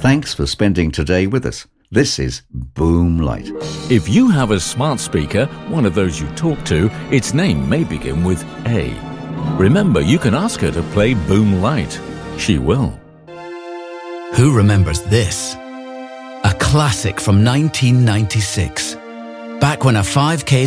Thanks for spending today with us. This is Boom Light. If you have a smart speaker, one of those you talk to, its name may begin with A. Remember, you can ask her to play Boom Light. She will. Who remembers this? A classic from 1996. Back when a 5K